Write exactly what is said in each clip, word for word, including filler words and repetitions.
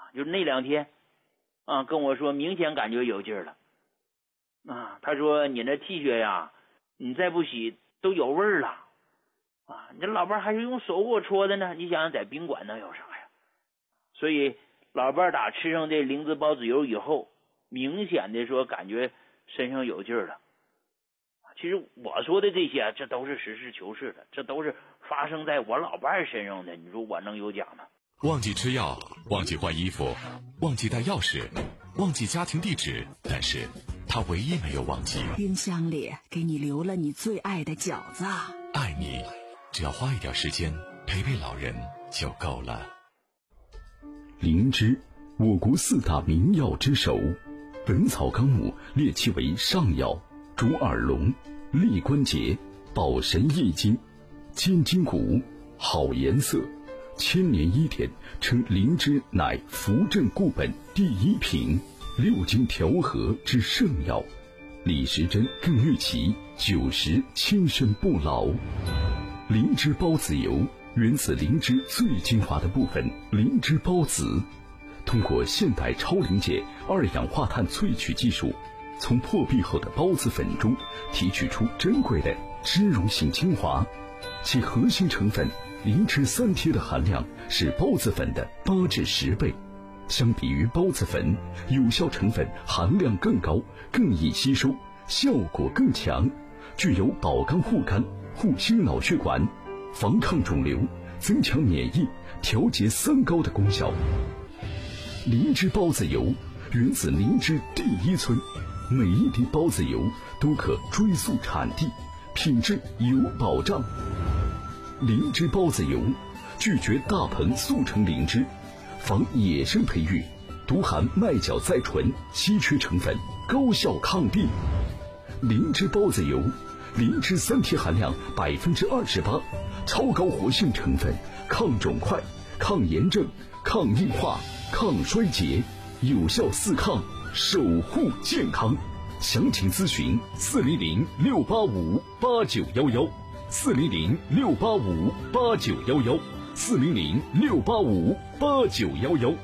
就那两天啊，跟我说明显感觉有劲儿了啊。他说你那 T 恤呀，你再不洗都有味儿了啊。你这老伴还是用手给我搓的呢，你想想在宾馆能有啥呀？所以老伴打吃上这灵芝孢子油以后，明显的说感觉身上有劲儿了。其实我说的这些，这都是实事求是的，这都是发生在我老伴身上的，你说我能有假吗？ 忘记吃药，忘记换衣服，忘记带钥匙，忘记家庭地址，但是他唯一没有忘记， 冰箱里给你留了你最爱的饺子。 爱你，只要花一点时间陪陪老人就够了。 灵芝，我国四大名药之首，《本草纲目》列其为上药，主耳聋、利关节、保神益精、坚筋骨，好颜色。千年医典称灵芝乃扶正固本第一品，六经调和之圣药。李时珍更誉其九十轻身不老。灵芝孢子油源自灵芝最精华的部分灵芝孢子，通过现代超临界二氧化碳萃取技术，从破壁后的孢子粉中提取出珍贵的脂溶性精华，其核心成分灵芝三萜的含量是孢子粉的八至十倍，相比于孢子粉，有效成分含量更高，更易吸收，效果更强，具有保肝护肝、护心脑血管、防抗肿瘤、增强免疫、调节三高的功效。灵芝孢子油源自灵芝第一村，每一滴孢子油都可追溯产地，品质有保障。灵芝孢子油拒绝大棚速成灵芝，防野生培育，独含麦角甾醇稀缺成分，高效抗病。灵芝孢子油灵芝三萜含量百分之二十八，超高活性成分，抗肿块、抗炎症、抗硬化、抗衰竭，有效四抗，守护健康。详情咨询四零零六八五八九幺幺，四零零六八五八九幺幺，四零零六八五八九幺幺。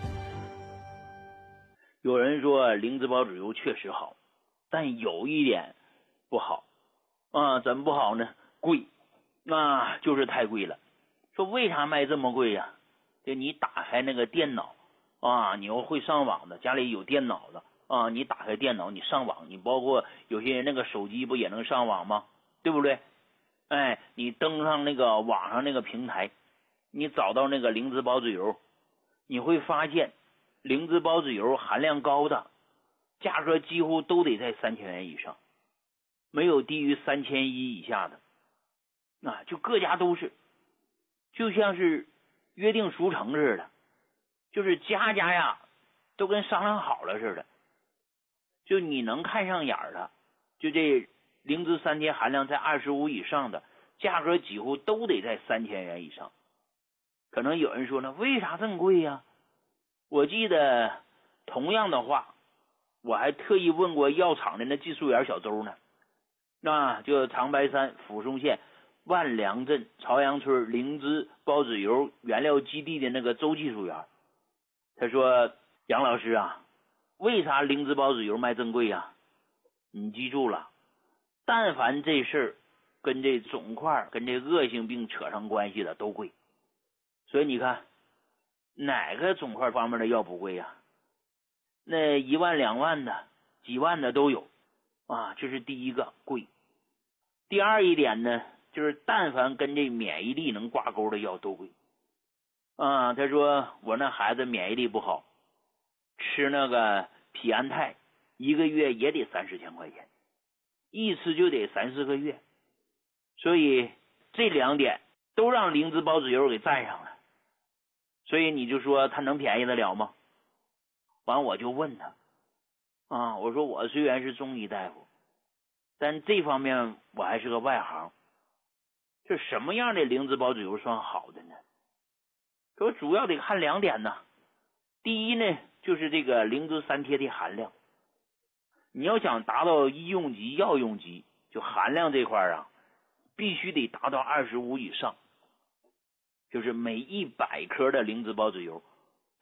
有人说灵芝孢子油确实好，但有一点不好啊，怎么不好呢？贵啊，就是太贵了。说为啥卖这么贵呀？就你打开那个电脑啊，你要会上网的，家里有电脑的啊，你打开电脑，你上网，你包括有些人那个手机不也能上网吗？对不对？哎，你登上那个网上那个平台，你找到那个灵芝孢子油，你会发现灵芝孢子油含量高的价格几乎都得在三千元以上，没有低于三千一以下的。啊，就各家都是，就像是约定俗成似的，就是家家呀都跟商量好了似的，就你能看上眼的，就这灵芝三萜含量在二十五以上的，价格几乎都得在三千元以上。可能有人说呢，为啥这么贵呀？我记得同样的话，我还特意问过药厂的那技术员小周呢，那就长白山抚松县万良镇朝阳村灵芝孢子油原料基地的那个周技术员，他说：杨老师啊，为啥灵芝孢子油卖这么贵呀？你记住了，但凡这事儿跟这肿块跟这恶性病扯上关系的都贵。所以你看哪个肿块方面的药不贵呀？那一万两万的几万的都有啊，这是第一个贵。第二一点呢，就是但凡跟这免疫力能挂钩的药都贵啊。他说我那孩子免疫力不好，吃那个匹安泰一个月也得三四千块钱，一吃就得三四个月，所以这两点都让灵芝孢子油给占上了。所以你就说他能便宜得了吗？完我就问他啊，我说我虽然是中医大夫，但这方面我还是个外行，这什么样的灵芝孢子油算好的呢？说主要得看两点呢。第一呢，就是这个灵芝三萜的含量，你要想达到医用级、药用级，就含量这块啊，必须得达到二十五以上，就是每一百克的灵芝孢子油